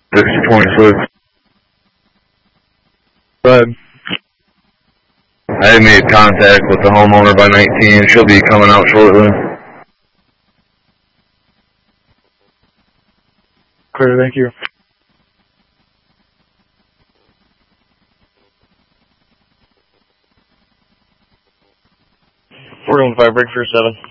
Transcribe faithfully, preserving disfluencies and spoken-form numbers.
six twenty-six. Go ahead. I made contact with the homeowner by nineteen. She'll be coming out shortly. Clear, thank you. four one five, break for seven.